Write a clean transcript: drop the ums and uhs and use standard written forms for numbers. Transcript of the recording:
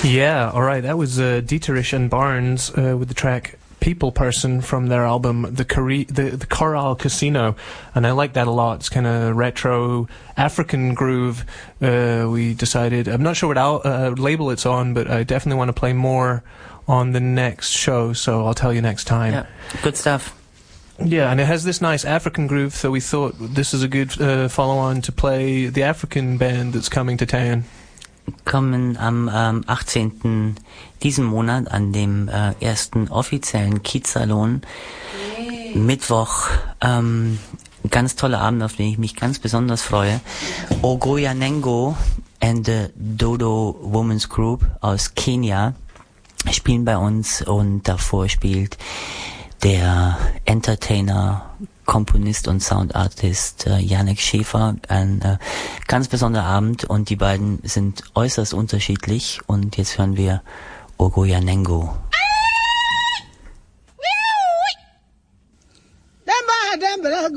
Yeah, all right. That was Dieterich and Barnes with the track People Person from their album The Coral Casino, and I like that a lot. It's kind of retro African groove. We decided, I'm not sure what label it's on, but I definitely want to play more on the next show, so I'll tell you next time. Yeah, good stuff. Yeah, and it has this nice African groove, so we thought this is a good follow-on to play the African band that's coming to town. Kommen am 18. diesen Monat an dem ersten offiziellen Kiezsalon. Mittwoch, ganz toller Abend, auf den ich mich ganz besonders freue. Ogoyanengo and the Dodo Women's Group aus Kenia spielen bei uns, und davor spielt der Entertainer, Komponist und Soundartist Janek Schäfer. Ein ganz besonderer Abend, und die beiden sind äußerst unterschiedlich, und jetzt hören wir Ogoyanengo.